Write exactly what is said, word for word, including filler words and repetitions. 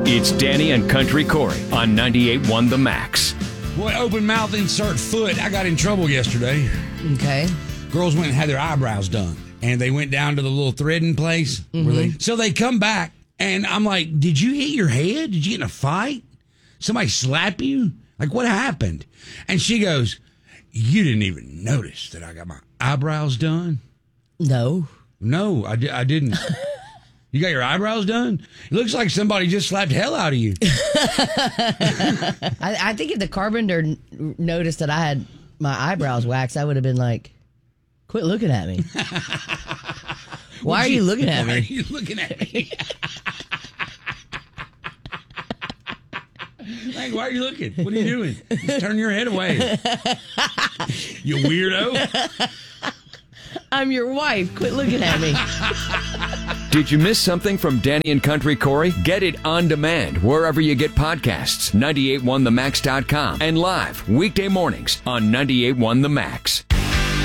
It's Danny and Country Corey on ninety-eight point one The Max. Boy, open mouth, insert foot. I got in trouble yesterday. Okay. Girls went and had their eyebrows done. And they went down to the little threading place. Mm-hmm. Where they, so they come back, and I'm like, did you hit your head? Did you get in a fight? Somebody slap you? Like, what happened? And she goes, you didn't even notice that I got my eyebrows done? No. No, I, di- I didn't. You got your eyebrows done? It looks like somebody just slapped hell out of you. I, I think if the carpenter n- noticed that I had my eyebrows waxed, I would have been like, quit looking at me. Why are you, you looking at why me? Why are you looking at me? Like, why are you looking? What are you doing? Just turn your head away. You weirdo. I'm your wife. Quit looking at me. Did you miss something from Danny and Country Corey? Get it on demand wherever you get podcasts. ninety-eight one the max dot com and live weekday mornings on ninety-eight one The Max.